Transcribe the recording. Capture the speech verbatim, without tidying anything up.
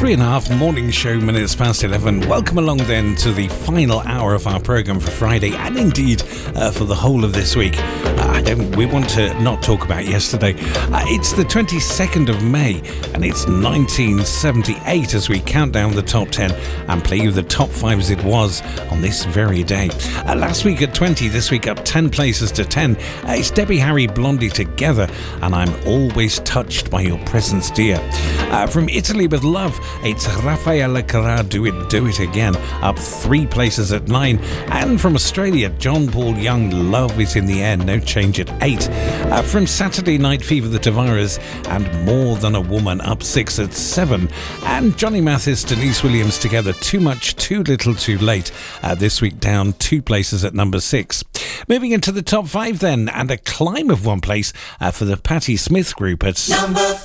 Three and a half morning show minutes past eleven. Welcome along then to the final hour of our programme for Friday, and indeed uh, for the whole of this week. Uh, I don't, we want to not talk about yesterday. Uh, it's the twenty-second of May, and it's nineteen seventy-eight as we count down the top ten and play you the top five as it was on this very day. Uh, last week at twenty, this week up ten places to ten. Uh, it's Debbie Harry, Blondie Together, and I'm always touched by your presence, dear. Uh, from Italy with Love, it's Raffaella Carrà, Do It, Do It Again, up three places at nine. And from Australia, John Paul Young, Love Is in the Air, no change at eight. Uh, from Saturday Night Fever, The Tavares, and More Than a Woman, up six at seven. And Johnny Mathis, Denise Williams together, Too Much, Too Little, Too Late, uh, this week down two places at number six. Moving into the top five then, and a climb of one place uh, for the Patti Smith Group at number